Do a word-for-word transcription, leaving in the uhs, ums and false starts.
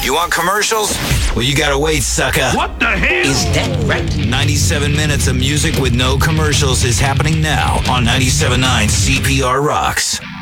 You want commercials? Well, you gotta wait, sucker. What the hell? Is that right? ninety-seven minutes of music with no commercials is happening now on ninety-seven point nine C P R Rocks.